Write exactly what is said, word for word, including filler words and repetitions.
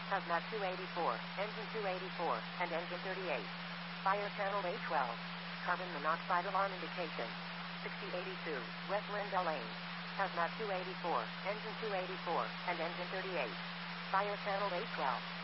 Hazmat two eighty-four, engine two eighty-four, and engine thirty-eight. Fire channel A twelve. Carbon monoxide alarm indication. sixty eighty-two, West Lindell Lane. Hazmat two eighty-four, engine two eighty-four, and engine thirty-eight. Fire channel A twelve.